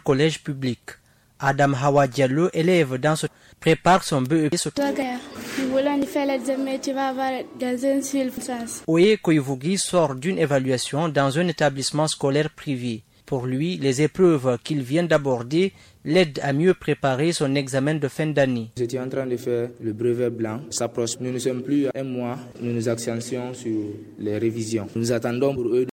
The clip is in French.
collège public. Adam Hawa Diallo, élève dans ce prépare son BEP. Oye Koivugi sort d'une évaluation dans un établissement scolaire privé. Pour lui, les épreuves qu'il vient d'aborder l'aident à mieux préparer son examen de fin d'année. J'étais en train de faire le brevet blanc. Ça s'approche. Nous ne sommes plus à un mois. Nous nous accentuons sur les révisions. Nous attendons pour eux